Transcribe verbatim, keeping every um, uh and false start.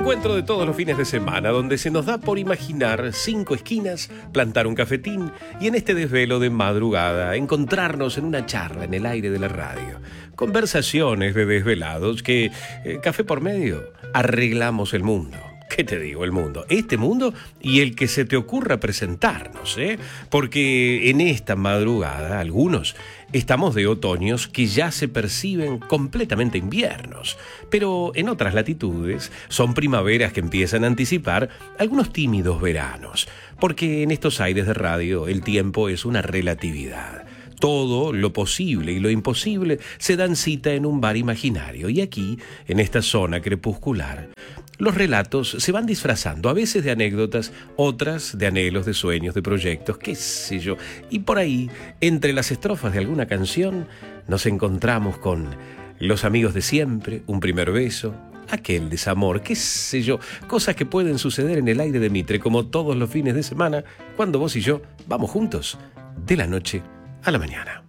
encuentro de todos los fines de semana, donde se nos da por imaginar cinco esquinas, plantar un cafetín y en este desvelo de madrugada encontrarnos en una charla en el aire de la radio. Conversaciones de desvelados que, eh, café por medio, arreglamos el mundo. ¿Qué te digo? El mundo. Este mundo y el que se te ocurra presentarnos, ¿eh? Porque en esta madrugada, algunos estamos de otoños que ya se perciben completamente inviernos. Pero en otras latitudes son primaveras que empiezan a anticipar algunos tímidos veranos. Porque en estos aires de radio el tiempo es una relatividad. Todo lo posible y lo imposible se dan cita en un bar imaginario. Y aquí, en esta zona crepuscular, los relatos se van disfrazando, a veces de anécdotas, otras de anhelos, de sueños, de proyectos, qué sé yo. Y por ahí, entre las estrofas de alguna canción, nos encontramos con los amigos de siempre, un primer beso, aquel desamor, qué sé yo, cosas que pueden suceder en el aire de Mitre, como todos los fines de semana, cuando vos y yo vamos juntos, de la noche a la mañana.